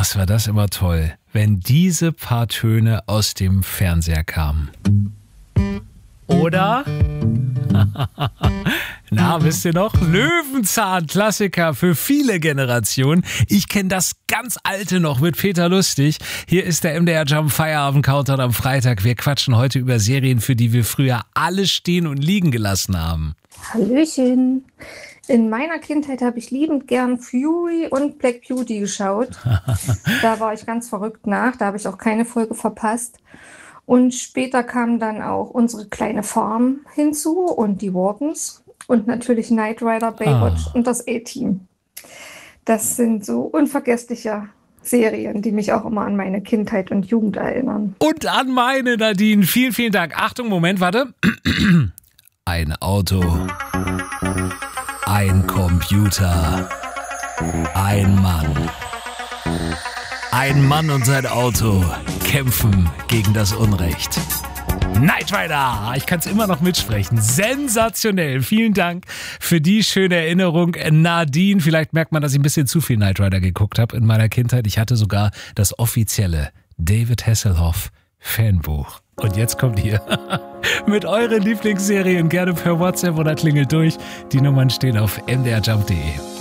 Was war das immer toll, wenn diese paar Töne aus dem Fernseher kamen. Oder? Na, wisst ihr noch? Löwenzahn, Klassiker für viele Generationen. Ich kenne das ganz alte noch mit Peter Lustig. Hier ist der MDR Jump Feierabend Countdown am Freitag. Wir quatschen heute über Serien, für die wir früher alles stehen und liegen gelassen haben. Hallöchen. In meiner Kindheit habe ich liebend gern Fury und Black Beauty geschaut. Da war ich ganz verrückt nach. Da habe ich auch keine Folge verpasst. Und später kam dann auch unsere kleine Farm hinzu und die Walkens und natürlich Knight Rider, Baywatch und das A-Team. Das sind so unvergessliche Serien, die mich auch immer an meine Kindheit und Jugend erinnern. Und an meine, Nadine. Vielen, vielen Dank. Achtung, Moment, warte. Ein Auto. Ein Computer. Ein Mann. Ein Mann und sein Auto kämpfen gegen das Unrecht. Knight Rider! Ich kann es immer noch mitsprechen. Sensationell. Vielen Dank für die schöne Erinnerung. Nadine, vielleicht merkt man, dass ich ein bisschen zu viel Knight Rider geguckt habe in meiner Kindheit. Ich hatte sogar das offizielle David Hasselhoff Fanbuch. Und jetzt kommt ihr mit euren Lieblingsserien gerne per WhatsApp oder klingelt durch. Die Nummern stehen auf mdrjump.de.